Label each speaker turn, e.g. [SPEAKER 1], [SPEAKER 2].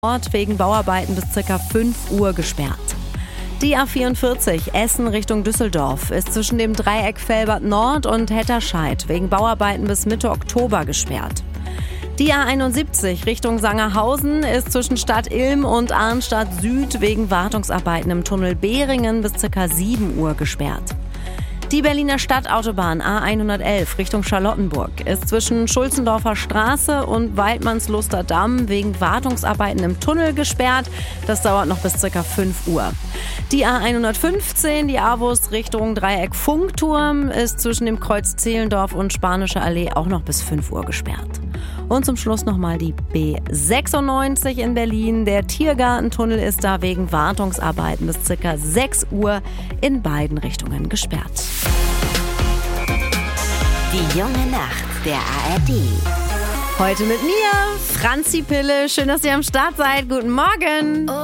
[SPEAKER 1] Ort wegen Bauarbeiten bis ca. 5 Uhr gesperrt. Die A44 Essen Richtung Düsseldorf ist zwischen dem Dreieck Velbert Nord und Hetterscheid wegen Bauarbeiten bis Mitte Oktober gesperrt. Die A71 Richtung Sangerhausen ist zwischen Stadt Ilm und Arnstadt Süd wegen Wartungsarbeiten im Tunnel Behringen bis ca. 7 Uhr gesperrt. Die Berliner Stadtautobahn A111 Richtung Charlottenburg ist zwischen Schulzendorfer Straße und Weidmannsluster Damm wegen Wartungsarbeiten im Tunnel gesperrt. Das dauert noch bis ca. 5 Uhr. Die A115, die AWUS Richtung Dreieck Funkturm, ist zwischen dem Kreuz Zehlendorf und Spanische Allee auch noch bis 5 Uhr gesperrt. Und zum Schluss nochmal die B96 in Berlin. Der Tiergartentunnel ist da wegen Wartungsarbeiten bis ca. 6 Uhr in beiden Richtungen gesperrt.
[SPEAKER 2] Die junge Nacht der ARD.
[SPEAKER 1] Heute mit mir, Franzi Pille. Schön, dass ihr am Start seid. Guten Morgen.